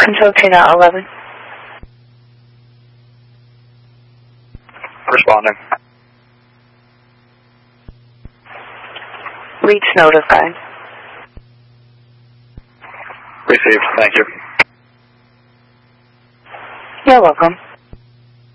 Control 2.11. Responding. Reach notified. Received. Thank you. You're welcome.